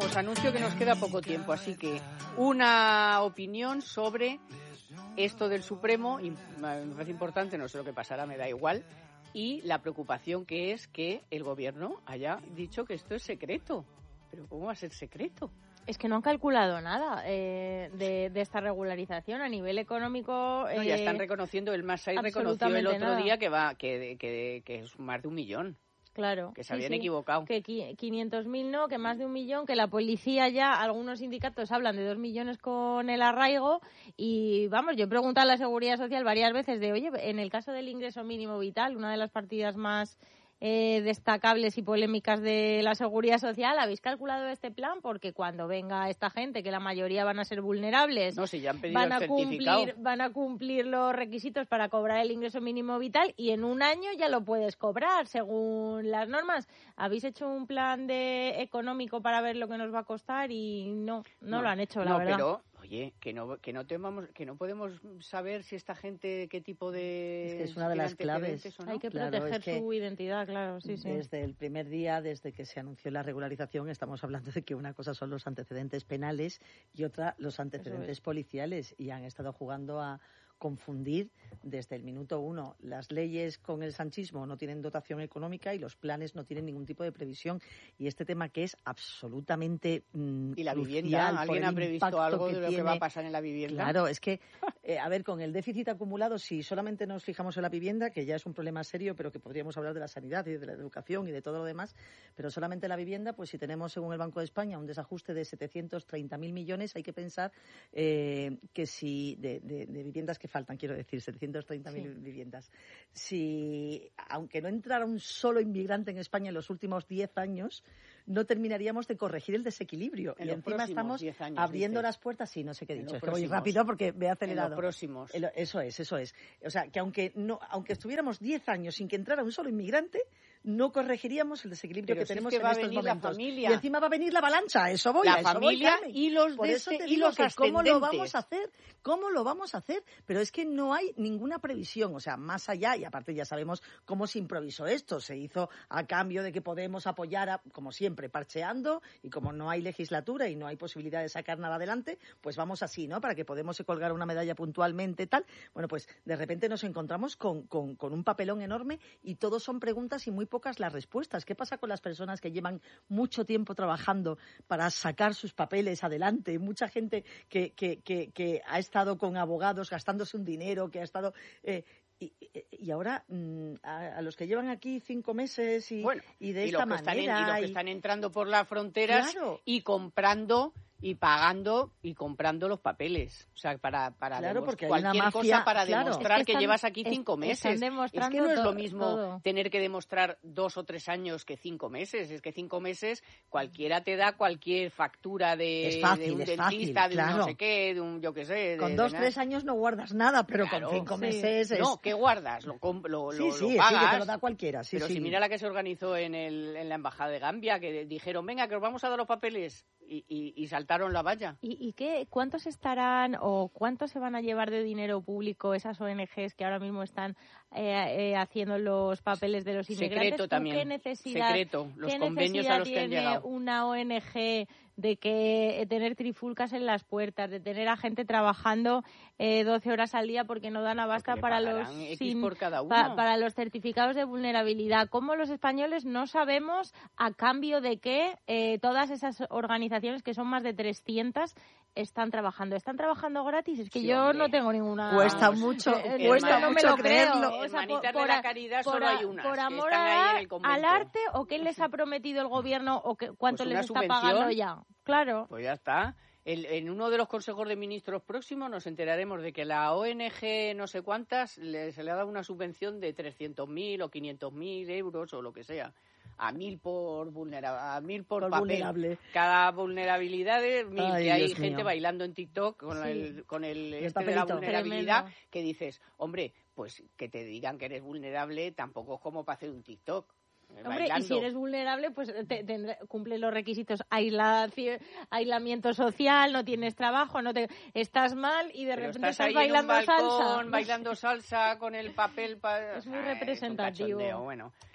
os anuncio que nos queda poco tiempo, así que una opinión sobre esto del Supremo, y me parece importante, no sé lo que pasará, me da igual, y la preocupación que es que el gobierno haya dicho que esto es secreto. ¿Pero cómo va a ser secreto? Es que no han calculado nada de esta regularización a nivel económico. No, ya están reconociendo, el Masai reconoció el otro día que es más de 1 millón. Claro. Que se habían equivocado. Que 500.000 no, que más de 1 millón, que la policía ya, algunos sindicatos hablan de 2 millones con el arraigo. Y vamos, yo he preguntado a la Seguridad Social varias veces de, oye, en el caso del ingreso mínimo vital, una de las partidas más destacables y polémicas de la Seguridad Social, ¿habéis calculado este plan? Porque cuando venga esta gente, que la mayoría van a ser vulnerables, no, si ya han pedido el certificado, van a cumplir los requisitos para cobrar el ingreso mínimo vital y en un año ya lo puedes cobrar según las normas. ¿Habéis hecho un plan económico para ver lo que nos va a costar? Y no lo han hecho, la verdad. Pero oye, que no podemos saber si esta gente qué tipo de... Es que es una de las claves. ¿O no? Hay que proteger su identidad, claro, sí. Desde el primer día, desde que se anunció la regularización, estamos hablando de que una cosa son los antecedentes penales y otra los antecedentes policiales, y han estado jugando a confundir desde el minuto 1. Las leyes con el sanchismo no tienen dotación económica y los planes no tienen ningún tipo de previsión. Y este tema que es absolutamente ¿Y la vivienda? ¿Alguien ha previsto algo de lo que va a pasar en la vivienda? Claro, es que, a ver, con el déficit acumulado, si solamente nos fijamos en la vivienda, que ya es un problema serio, pero que podríamos hablar de la sanidad y de la educación y de todo lo demás, pero solamente la vivienda, pues si tenemos, según el Banco de España, un desajuste de 730.000 millones, hay que pensar que si de viviendas que faltan, quiero decir, 730.000 viviendas. Si, aunque no entrara un solo inmigrante en España en los últimos 10 años, no terminaríamos de corregir el desequilibrio. Y encima estamos abriendo las puertas. Sí, no sé qué he dicho. Es que voy rápido porque me he acelerado. En los próximos. Eso es. O sea, que aunque estuviéramos 10 años sin que entrara un solo inmigrante, no corregiríamos el desequilibrio que tenemos en estos momentos. La familia. Y encima va a venir la avalancha, a eso voy. La familia y los Por eso te digo que ¿cómo lo vamos a hacer? ¿Cómo lo vamos a hacer? Pero es que no hay ninguna previsión, o sea, más allá, y aparte ya sabemos cómo se improvisó esto. Se hizo a cambio de que Podemos apoyara, como siempre, parcheando, y como no hay legislatura y no hay posibilidad de sacar nada adelante, pues vamos así, ¿no? Para que Podemos se colgara una medalla puntualmente, tal. Bueno, pues de repente nos encontramos con un papelón enorme y todo son preguntas y muy pocas las respuestas. ¿Qué pasa con las personas que llevan mucho tiempo trabajando para sacar sus papeles adelante? Mucha gente que ha estado con abogados gastándose un dinero, que ha estado... Y ahora a los que llevan aquí 5 meses y de esta manera... Y los que están entrando por las fronteras, claro, y comprando... y pagando y comprando los papeles, o sea, para claro, porque cualquier mafia, cosa para demostrar que llevas aquí 5 meses. Es que no es lo mismo todo. Tener que demostrar 2 o 3 años que 5 meses. Es que 5 meses cualquiera te da cualquier factura de un dentista, de un no sé qué, de un yo qué sé. Con 2 o 3 años no guardas nada, pero claro, con 5 meses es... No, ¿qué guardas? Lo sí, pagas. Que te lo da cualquiera. Sí, pero si mira la que se organizó en la Embajada de Gambia, que dijeron, venga, que os vamos a dar los papeles, y saltaron la valla. ¿Y cuántos estarán o cuánto se van a llevar de dinero público esas ONGs que ahora mismo están haciendo los papeles de los inmigrantes? Secreto también. ¿Qué necesidad, secreto. Los convenios a los que han llegado. Tiene una ONG de que tener trifulcas en las puertas, de tener a gente trabajando 12 horas al día porque no dan abasto para los certificados de vulnerabilidad? ¿Cómo los españoles no sabemos a cambio de qué todas esas organizaciones, que son más de 300, están trabajando? ¿Están trabajando gratis? Es que yo no tengo ninguna... Cuesta mucho, no me lo creerlo. O sea, de la caridad solo hay unas. ¿Por amor al arte o qué les ha prometido el gobierno o cuánto les está pagando ya? Claro. Pues ya está. En uno de los consejos de ministros próximos nos enteraremos de que la ONG no sé cuántas se le ha dado una subvención de 300.000 o 500.000 euros o lo que sea. A 1.000 por papel. Vulnerable. Cada vulnerabilidad de 1.000. Ay, que hay Dios gente mío. bailando en TikTok con el de la vulnerabilidad. Tremendo. Que dices, hombre, pues que te digan que eres vulnerable tampoco es como para hacer un TikTok. Hombre, bailando. Y si eres vulnerable, pues cumple los requisitos aislamiento social, no tienes trabajo, estás mal y de repente estás bailando en un balcón, salsa. Bailando salsa con el papel es muy representativo. Bueno.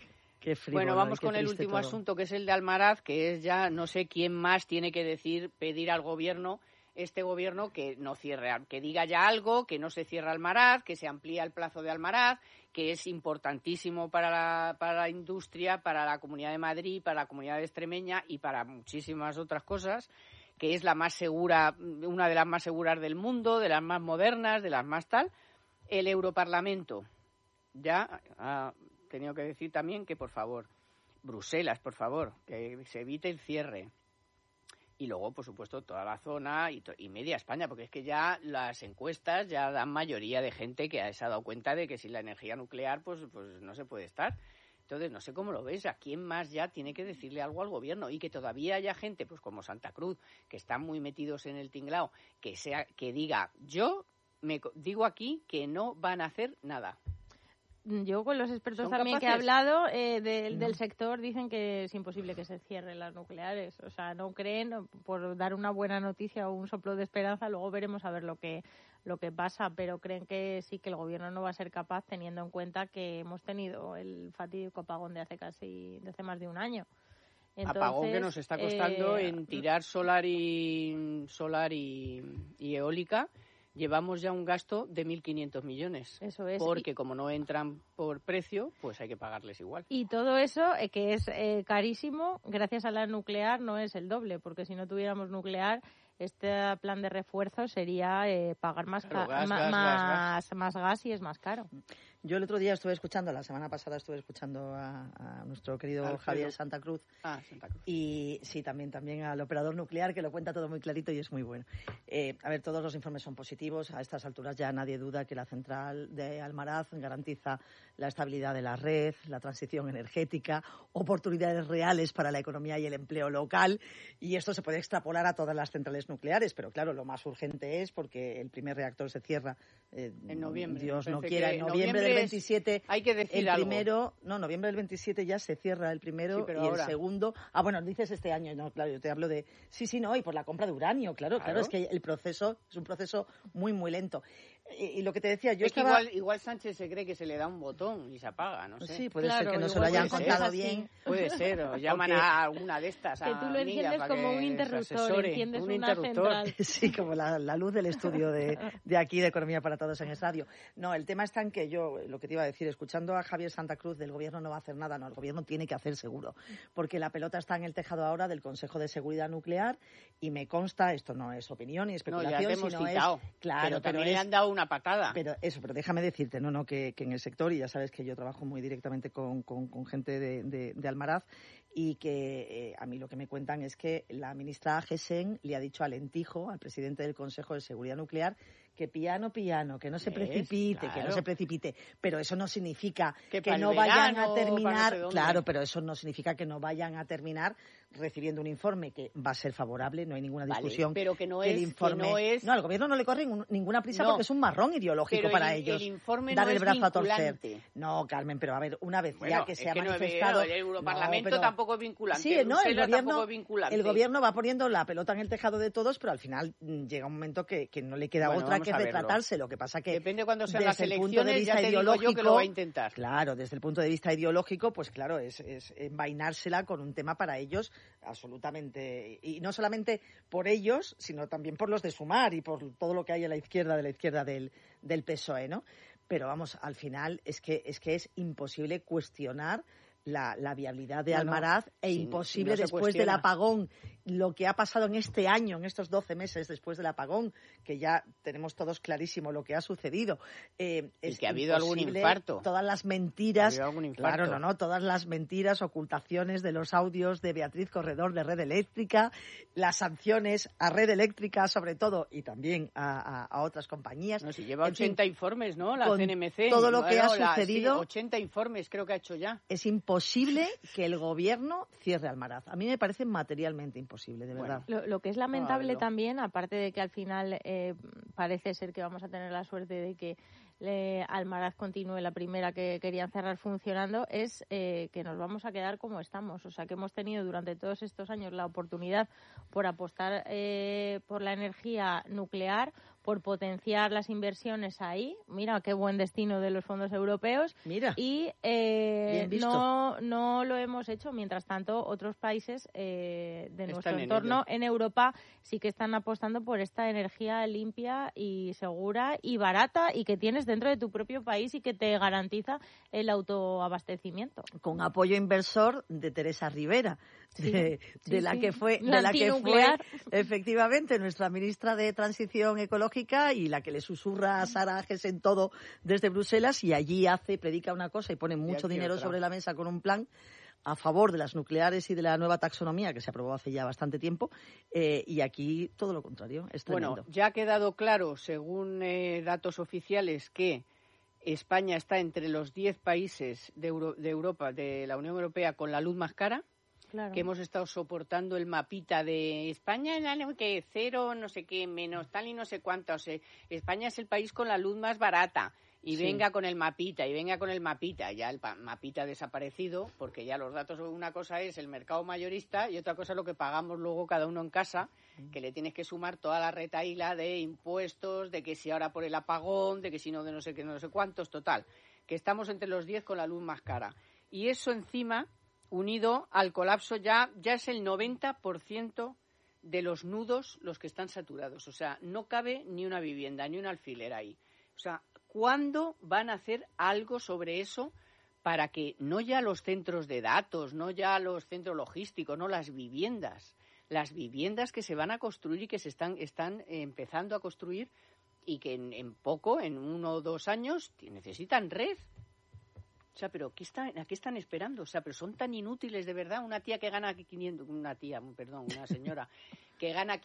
Qué frívolo, bueno, vamos con el último asunto, que es el de Almaraz, que es ya no sé quién más tiene que pedir al gobierno, este gobierno, que no cierre, que diga ya algo, que no se cierra Almaraz, que se amplía el plazo de Almaraz, que es importantísimo para la industria, para la Comunidad de Madrid, para la Comunidad Extremeña y para muchísimas otras cosas, que es la más segura, una de las más seguras del mundo, de las más modernas, de las más tal. El Europarlamento ya ha tenido que decir también que, por favor, Bruselas, por favor, que se evite el cierre. Y luego, por supuesto, toda la zona y media España, porque es que ya las encuestas ya dan mayoría de gente que se ha dado cuenta de que sin la energía nuclear pues no se puede estar. Entonces, no sé cómo lo ves, ¿a quién más ya tiene que decirle algo al gobierno? Y que todavía haya gente, pues como Santa Cruz, que están muy metidos en el tinglao, que diga, yo me digo aquí que no van a hacer nada. Yo con los expertos también que he hablado del sector dicen que es imposible que se cierren las nucleares. O sea, no creen, por dar una buena noticia o un soplo de esperanza, luego veremos a ver lo que pasa, pero creen que sí, que el gobierno no va a ser capaz, teniendo en cuenta que hemos tenido el fatídico apagón de hace más de un año. Entonces, apagón que nos está costando en tirar solar y eólica. Llevamos ya un gasto de 1.500 millones. Eso es. Porque como no entran por precio, pues hay que pagarles igual. Y todo eso, que es carísimo, gracias a la nuclear no es el doble, porque si no tuviéramos nuclear, este plan de refuerzo sería pagar más gas y es más caro. Yo el otro día la semana pasada estuve escuchando a nuestro querido Javier Santa Cruz. Santa Cruz. Y sí, también al operador nuclear, que lo cuenta todo muy clarito y es muy bueno. A ver, todos los informes son positivos. A estas alturas ya nadie duda que la central de Almaraz garantiza la estabilidad de la red, la transición energética, oportunidades reales para la economía y el empleo local. Y esto se puede extrapolar a todas las centrales nucleares. Pero claro, lo más urgente es, porque el primer reactor se cierra en noviembre. Dios no quiera, en noviembre del 27. Hay que decir el primero, noviembre del 27 ya se cierra el primero, sí, y el segundo. Bueno, dices este año, no, claro, yo te hablo de. Sí, y por la compra de uranio, claro, es que el proceso es un proceso muy, muy lento. Y lo que te decía, yo estaba... igual Sánchez se cree que se le da un botón y se apaga, no sé. Sí, puede ser que no se lo hayan contado bien. Puede ser, o llaman a alguna de estas. Que tú lo enciendes como un interruptor, enciendes una central. Sí, como la luz del estudio de aquí, de Economía para Todos en Estadio. No, el tema está en que yo, lo que te iba a decir, escuchando a Javier Santa Cruz, del gobierno no va a hacer nada, no, el gobierno tiene que hacer seguro, porque la pelota está en el tejado ahora del Consejo de Seguridad Nuclear, y me consta, esto no es opinión ni especulación, ya te hemos sino citado, claro, pero también le han dado una patada. Pero déjame decirte, que en el sector, y ya sabes que yo trabajo muy directamente con gente de Almaraz, y que a mí lo que me cuentan es que la ministra Agesen le ha dicho a Lentijo, al presidente del Consejo de Seguridad Nuclear, que piano, que no se precipite, claro. Que no se precipite. Pero eso no significa que no vayan a terminar, claro, pero eso no significa que no vayan a terminar recibiendo un informe que va a ser favorable, no hay ninguna discusión. Vale, pero que no es, el informe, no, al gobierno no le corre ninguna prisa, porque es un marrón ideológico para ellos. El informe dar no el brazo a torcer. No, Carmen, pero a ver, una vez ya que se ha manifestado... el Europarlamento tampoco es vinculante. Sí, el gobierno va poniendo la pelota en el tejado de todos, pero al final llega un momento que no le queda otra que retratarse. Lo que pasa que depende cuando sean las elecciones, ya te digo yo que lo va a intentar. Claro, desde el punto de vista ideológico, pues claro, es envainársela con un tema para ellos absolutamente, y no solamente por ellos, sino también por los de Sumar y por todo lo que hay a la izquierda del PSOE, ¿no? Pero vamos, al final es que es imposible cuestionar la viabilidad de Almaraz imposible después del apagón, lo que ha pasado en este año, en estos 12 meses después del apagón, que ya tenemos todos clarísimo lo que ha sucedido. Y que ha habido algún infarto. Todas las mentiras, todas las mentiras, ocultaciones de los audios de Beatriz Corredor de Red Eléctrica, las sanciones a Red Eléctrica sobre todo, y también a otras compañías. No, si lleva 80 informes, ¿no? La CNMC. Todo lo que ha sucedido. 80 informes creo que ha hecho ya. Es imposible que el gobierno cierre Almaraz. A mí me parece materialmente imposible, de verdad. Lo que es lamentable también, aparte de que al final parece ser que vamos a tener la suerte de que Almaraz continúe la primera que querían cerrar funcionando, es que nos vamos a quedar como estamos. O sea, que hemos tenido durante todos estos años la oportunidad por apostar por la energía nuclear, por potenciar las inversiones ahí. Mira, qué buen destino de los fondos europeos. Mira, y no lo hemos hecho. Mientras tanto, otros países de nuestro entorno en Europa sí que están apostando por esta energía limpia y segura y barata y que tienes dentro de tu propio país y que te garantiza el autoabastecimiento. Con apoyo inversor de Teresa Rivera, de la que fue efectivamente nuestra ministra de Transición Ecológica y la que le susurra a Sara Ages en todo desde Bruselas, y allí predica una cosa y pone mucho dinero sobre la mesa con un plan a favor de las nucleares y de la nueva taxonomía que se aprobó hace ya bastante tiempo, y aquí todo lo contrario, es tremendo. Bueno, ya ha quedado claro, según datos oficiales, que España está entre los 10 países de Europa, de la Unión Europea, con la luz más cara. Claro. Que hemos estado soportando el mapita de España, que cero, no sé qué, menos tal y no sé cuánto. O sea, España es el país con la luz más barata. Y venga con el mapita, Ya el mapita ha desaparecido, porque ya los datos, una cosa es el mercado mayorista y otra cosa es lo que pagamos luego cada uno en casa, que le tienes que sumar toda la retahíla de impuestos, de que si ahora por el apagón, de que si no, de no sé qué, no sé cuántos, total. Que estamos entre los 10 con la luz más cara. Y eso encima, unido al colapso, ya es el 90% de los nudos los que están saturados. O sea, no cabe ni una vivienda, ni un alfiler ahí. O sea, ¿cuándo van a hacer algo sobre eso para que no ya los centros de datos, no ya los centros logísticos, no las viviendas que se van a construir y que se están empezando a construir y que en 1 o 2 años necesitan red? O sea, pero ¿a qué están esperando? O sea, pero son tan inútiles de verdad. Una señora que gana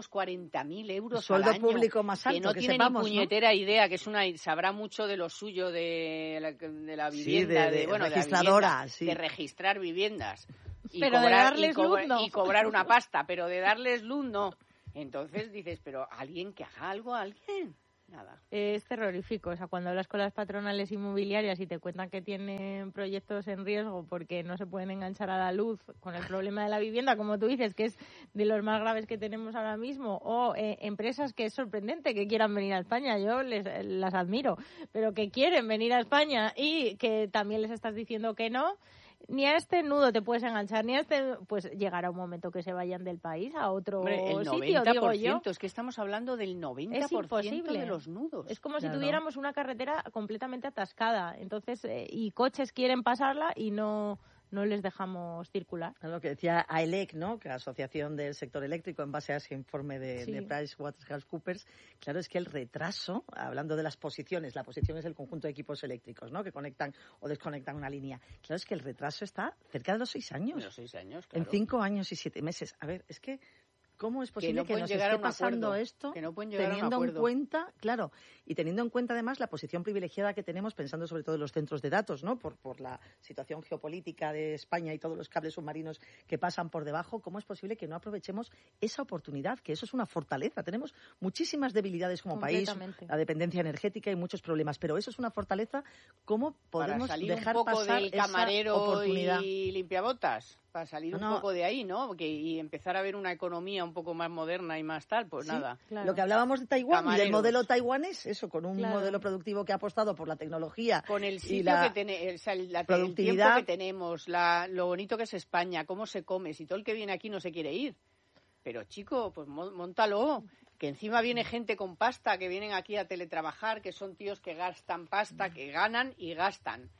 540.000 euros sueldo al año, público más alto, que no tiene sepamos, ni puñetera idea, que sabrá mucho de lo suyo de la vivienda, de registradora, de registrar viviendas. Pero de darles luz, no. Y cobrar una pasta, pero de darles luz, no. Entonces dices, pero alguien que haga algo a alguien. Nada. Es terrorífico, o sea, cuando hablas con las patronales inmobiliarias y te cuentan que tienen proyectos en riesgo porque no se pueden enganchar a la luz con el problema de la vivienda, como tú dices, que es de los más graves que tenemos ahora mismo, o empresas que es sorprendente que quieran venir a España, yo las admiro, pero que quieren venir a España y que también les estás diciendo que no. Ni a este nudo te puedes enganchar, ni a pues llegará un momento que se vayan del país a otro sitio, digo yo. Es que estamos hablando del 90% de los nudos. Es como si tuviéramos una carretera completamente atascada, entonces y coches quieren pasarla y no les dejamos circular. Lo que decía AELEC, ¿no? Que la Asociación del Sector Eléctrico, en base a ese informe de PricewaterhouseCoopers, claro, es que el retraso, hablando de las posiciones, la posición es el conjunto de equipos eléctricos, ¿no? Que conectan o desconectan una línea. Claro, es que el retraso está cerca de los 6 años. De los 6 años, claro. En 5 años y 7 meses. A ver, es que ¿cómo es posible que nos esté pasando esto teniendo en cuenta, claro, y teniendo en cuenta además la posición privilegiada que tenemos, pensando sobre todo en los centros de datos, ¿no? Por la situación geopolítica de España y todos los cables submarinos que pasan por debajo, ¿cómo es posible que no aprovechemos esa oportunidad? Que eso es una fortaleza. Tenemos muchísimas debilidades como país, la dependencia energética y muchos problemas, pero eso es una fortaleza. ¿Cómo podemos dejar un poco pasar del camarero esa oportunidad? Y limpiabotas? Para salir un poco de ahí, ¿no? Y empezar a ver una economía un poco más moderna y más tal, pues nada. Claro. Lo que hablábamos de Taiwán y del modelo taiwanés, eso, con un modelo productivo que ha apostado por la tecnología. Con el sitio y la que tenemos, productividad. El tiempo que tenemos, lo bonito que es España, cómo se come, si todo el que viene aquí no se quiere ir. Pero chico, pues móntalo. Que encima viene gente con pasta, que vienen aquí a teletrabajar, que son tíos que gastan pasta, que ganan y gastan.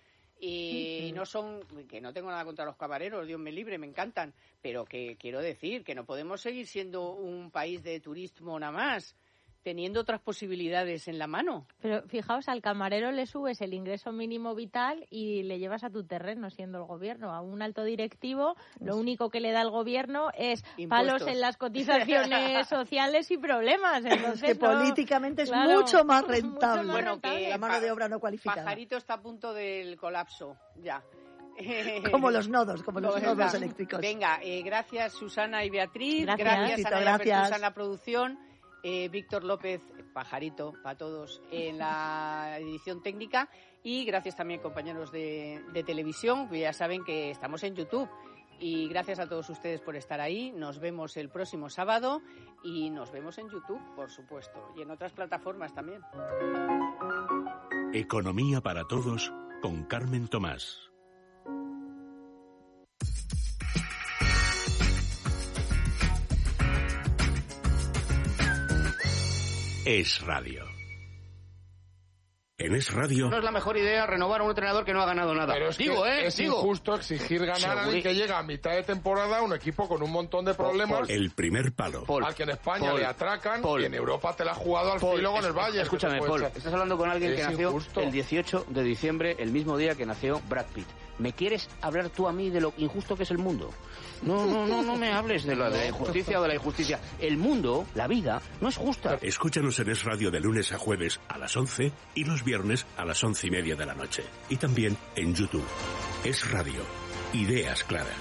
Y no son, que no tengo nada contra los camareros, Dios me libre, me encantan, pero que quiero decir que no podemos seguir siendo un país de turismo nada más, teniendo otras posibilidades en la mano. Pero fijaos, al camarero le subes el ingreso mínimo vital y le llevas a tu terreno siendo el gobierno. A un alto directivo, lo único que le da el gobierno es impuestos, palos en las cotizaciones sociales y problemas. Entonces, que políticamente es mucho más rentable. Bueno, que la mano de obra no cualificada. Pajarito está a punto del colapso, ya. Como los nodos eléctricos. Venga, gracias Susana y Beatriz. Gracias a la Pertusa en la producción. Víctor López, Pajarito, para todos, en la edición técnica. Y gracias también, compañeros de televisión, que ya saben que estamos en YouTube. Y gracias a todos ustedes por estar ahí. Nos vemos el próximo sábado y nos vemos en YouTube, por supuesto, y en otras plataformas también. Economía para todos con Carmen Tomás. Es Radio. En Es Radio. No es la mejor idea renovar a un entrenador que no ha ganado nada. Pero es injusto exigir ganar a alguien que llega a mitad de temporada, un equipo con un montón de problemas. El primer palo. Al que en España le atracan y en Europa te la ha jugado al filo con el Bayern. Escúchame, Paul, estás hablando con alguien que nació el 18 de diciembre, el mismo día que nació Brad Pitt. ¿Me quieres hablar tú a mí de lo injusto que es el mundo? No me hables de la injusticia o de la injusticia. El mundo, la vida, no es justa. Escúchanos en Es Radio de lunes a jueves a las 11 y los viernes a las 11:30 de la noche. Y también en YouTube. Es Radio. Ideas claras.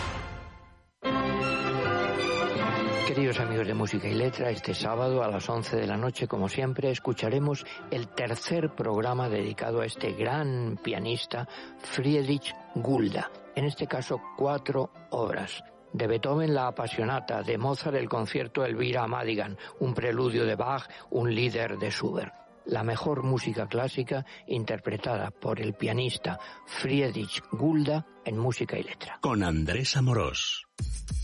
Queridos amigos de Música y Letra, este sábado a las 11 de la noche, como siempre, escucharemos el tercer programa dedicado a este gran pianista, Friedrich Gulda. En este caso, 4 obras. De Beethoven, la Appassionata; de Mozart, el concierto Elvira a Madigan; un preludio de Bach; un Lieder de Schubert. La mejor música clásica interpretada por el pianista Friedrich Gulda en Música y Letra. Con Andrés Amorós.